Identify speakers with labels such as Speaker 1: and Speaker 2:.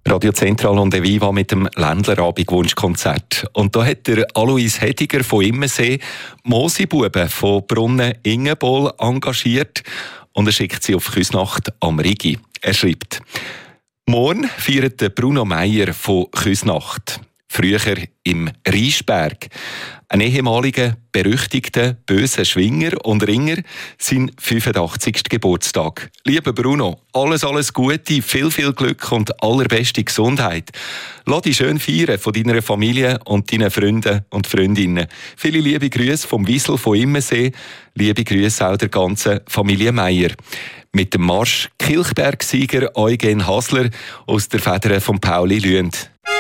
Speaker 1: Radio Zentral und Eviva mit dem Ländlerabend-Wunschkonzert. Und da hat der Alois Hediger von Immensee Moosibuben von Brunnen Ingenbol engagiert und er schickt sie auf Küsnacht am Rigi. Er schreibt: Morgen feiert der Bruno Meyer von Küsnacht. Früher im Riesberg. Ein ehemaliger, berüchtigter, böser Schwinger und Ringer, sein 85. Geburtstag. Lieber Bruno, alles Gute, viel Glück und allerbeste Gesundheit. Lass dich schön feiern von deiner Familie und deinen Freunden und Freundinnen. Viele liebe Grüße vom Wiesel von Immensee. Liebe Grüße auch der ganzen Familie Meyer. Mit dem Marsch Kilchberg-Sieger Eugen Hasler aus der Feder von Pauli Lüend.